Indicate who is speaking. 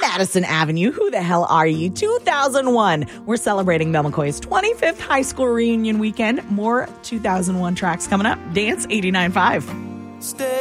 Speaker 1: Madison Avenue. Who the hell are you? 2001. We're celebrating Mel McCoy's 25th high school reunion weekend. More 2001 tracks coming up. Dance 89.5.
Speaker 2: Stay